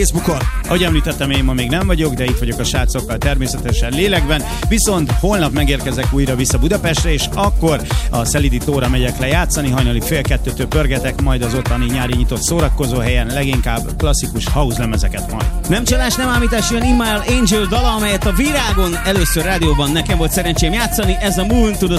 Facebookon. Ahogy említettem, én ma még nem vagyok, de itt vagyok a srácokkal természetesen lélekben, viszont holnap megérkezek újra vissza Budapestre, és akkor a Szelidi tóra megyek le játszani, hajnali 1:30-től pörgetek, majd az ottani nyári nyitott szórakozó helyen leginkább klasszikus house lemezeket majd. Nem csalás, nem ámítás, jön Immanuel Angel dala, amelyet a Virágon először rádióban nekem volt szerencsém játszani, ez a Moon to the